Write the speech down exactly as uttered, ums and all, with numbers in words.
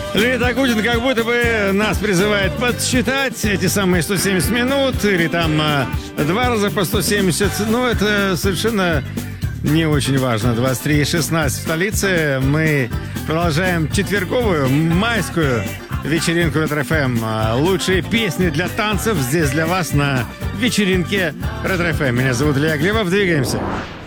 Леонид Агутин как будто бы нас призывает подсчитать эти самые сто семьдесят минут, или там а, два раза по сто семьдесят. Но это совершенно не очень важно. двадцать три шестнадцать в столице. Мы продолжаем четверговую, майскую вечеринку Ретро-эф эм. Лучшие песни для танцев здесь для вас на вечеринке Ретро-эф эм. Меня зовут Илья Глебов. Двигаемся.